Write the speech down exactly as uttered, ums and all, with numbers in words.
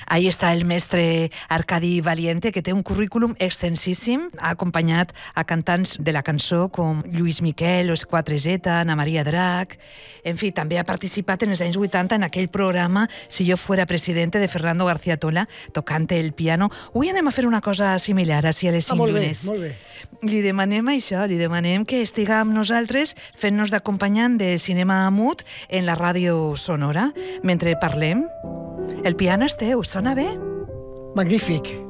Ahí està el mestre Arcadi Valiente, que té un currículum extensíssim. Ha acompanyat a cantants de la cançó com Lluís Miquel, Los quatre zeta, Ana Maria Drac. En fi, també ha participat en els anys vuitanta en aquell programa Si yo fuera presidente de Fernando García Tola, tocant el piano. Avui anem a fer una cosa similar, així a les cinc llunes. Molt bé, molt bé. Li demanem això, li demanem que estiga amb nosaltres fent-nos d'acompanyant de cinema mut en la ràdio sonora. Mentre parlem, el piano és teu, sona bé? Magnífic.